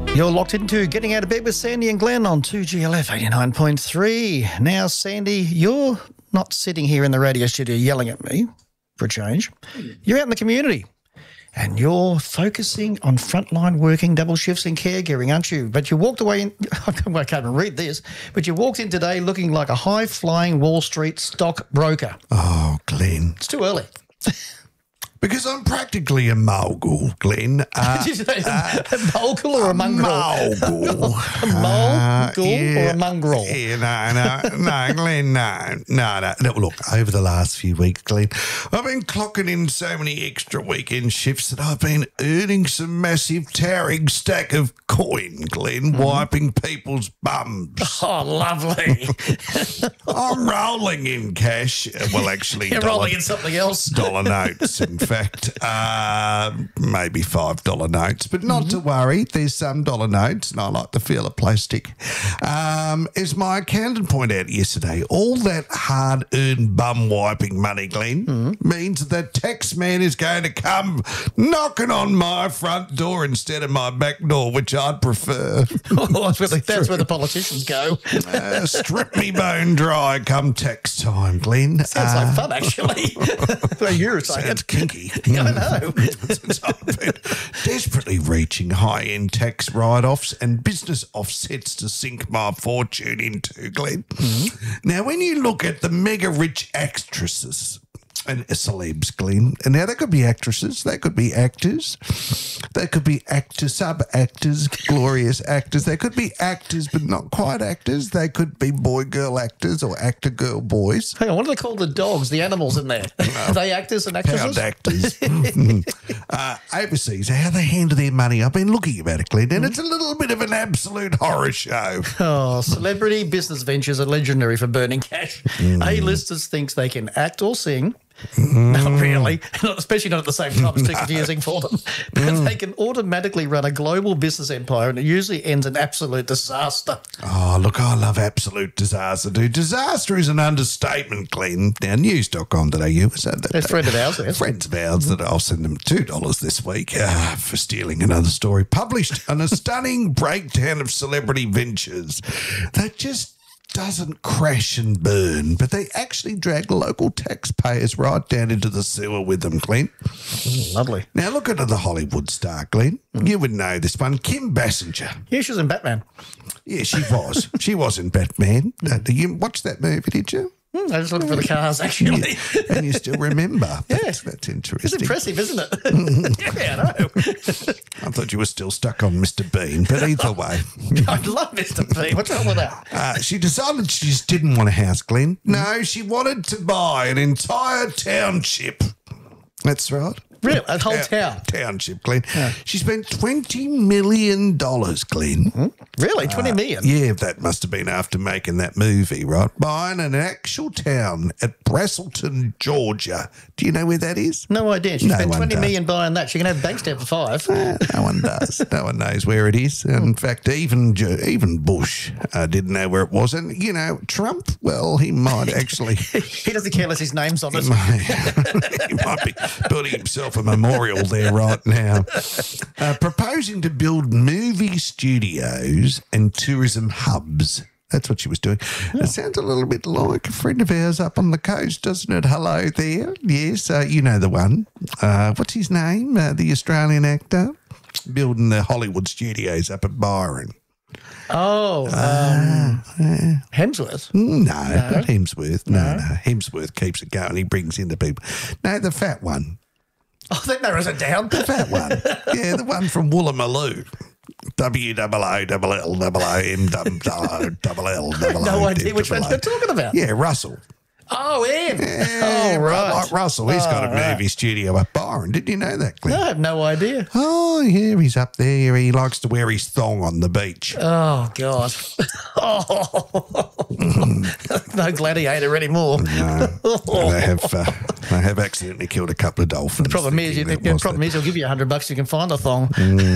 You're locked into Getting Out of Bed with Sandy and Glenn on 2GLF 89.3. Now, Sandy, you're not sitting here in the radio studio yelling at me for a change. You're out in the community and you're focusing on frontline working, double shifts and caregiving, aren't you? But you walked away, I can't even read this, but you walked in today looking like a high-flying Wall Street stockbroker. Oh, Glenn. It's too early. Because I'm practically a mogul, Glenn. Did you say a mogul or a mongrel? Mogul. A mogul or a mongrel? Yeah, no, Glenn, no. Look, over the last few weeks, Glenn, I've been clocking in so many extra weekend shifts that I've been earning some massive towering stack of coin, Glenn, wiping people's bums. Oh, lovely. I'm rolling in cash. Well, actually, You're rolling in something else. dollar notes, in fact, maybe $5 notes, but not to worry. There's some dollar notes, and I like the feel of plastic. As my accountant pointed out yesterday, all that hard-earned bum-wiping money, Glenn, means that the tax man is going to come knocking on my front door instead of my back door, which I'd prefer. That's where the politicians go. Strip me bone dry come tax time, Glenn. Sounds like fun, actually. Well, you're saying Sounds it. kinky. I know. I've been desperately reaching high-end tax write-offs and business offsets to sink my fortune into, Glenn. Now, when you look at the mega-rich actresses and celebs, Glenn, and now they could be actresses, they could be actors, they could be actors, sub-actors, glorious actors, they could be actors but not quite actors, they could be boy-girl actors or actor-girl boys. Hang on, what do they call the dogs, the animals in there? Are they actors and actresses? Pound actors. Overseas, how they handle their money. I've been looking about it, Glenn, and it's a little bit of an absolute horror show. Oh, celebrity business ventures are legendary for burning cash. A-listers thinks they can act or sing. Not really, especially not at the same time. It's too confusing for them. But they can automatically run a global business empire, and it usually ends in absolute disaster. Oh, look, I love absolute disaster, dude. Disaster is an understatement, Glenn. Now, news.com.au. They're a friend of ours, yes. Friends of ours that I'll send them $2 this week for stealing another story. Published on a stunning breakdown of celebrity ventures that just doesn't crash and burn, but they actually drag local taxpayers right down into the sewer with them, Glenn. Lovely. Now, look at the Hollywood star, Glenn. You would know this one, Kim Basinger. Yeah, she was in Batman. Yeah, she was. She was in Batman. Did you watch that movie, did you? I just looked for the cars, actually. And you still remember. Yeah. That's interesting. It's impressive, isn't it? Yeah, I know. I thought you were still stuck on Mr. Bean, but either way. I love Mr. P. What's wrong with that? She decided she just didn't want a house, Glenn. No, she wanted to buy an entire township. That's right. Really? A whole town? Township, Glenn. Yeah. She spent $20 million, Glenn. Really? 20 million? Yeah, that must have been after making that movie, right? Buying an actual town at Braselton, Georgia. Do you know where that is? No idea. She spent 20 does. million buying that. She can have bank stamp for 5. No one does. No one knows where it is. In fact, even Bush didn't know where it was. And, you know, Trump, well, he might actually... He doesn't care unless his name's on it. He might be building himself a memorial there right now. Proposing to build movie studios and tourism hubs. That's what she was doing. It sounds a little bit like a friend of ours up on the coast, doesn't it? Hello there. Yes, you know the one. What's his name? The Australian actor? Building the Hollywood studios up at Byron. Oh, Hemsworth? No, not Hemsworth. No. Hemsworth keeps it going. He brings in the people. No, the fat one. Oh, that narrows it down. The fat one. Yeah, the one from Woolloomooloo. WOOOMLL. No idea which one you're talking about. Yeah, Russell. Oh, him. Yeah, right. Like Russell. He's got a movie studio up Byron. Did you know that, Glenn? No, I have no idea. Oh, yeah, he's up there. He likes to wear his thong on the beach. Oh, God. No gladiator anymore. No. They have accidentally killed a couple of dolphins. The problem is, he'll give you $100 you can find a thong.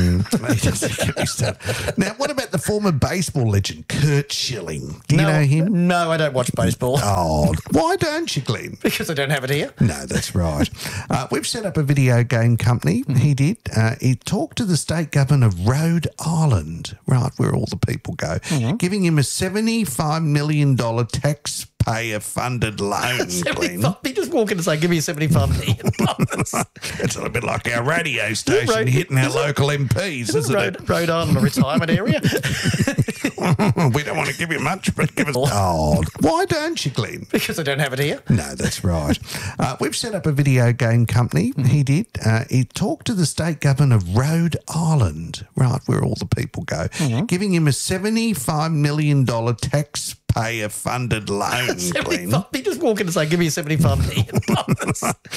Now, what about the former baseball legend, Curt Schilling? Do you know him? No, I don't watch baseball. Oh, why Why don't you, Glenn? Because I don't have it here. No, that's right. We've set up a video game company. He did. He talked to the state government of Rhode Island, right, where all the people go, giving him a $75 million taxpayer-funded loan, Glenn. He just walk in and say, give me $75 million. It's a little bit like our radio station hitting our local MPs, isn't it? Rhode Island, a retirement area. We don't want to give you much, but give us... Oh, why don't you, Glenn? Because I don't have it here. No, that's right. We've set up a video game company. He did. He talked to the state government of Rhode Island, right, where all the people go, giving him a $75 million taxpayer-funded loan, Glenn. He just walk in and say, give me $75 million.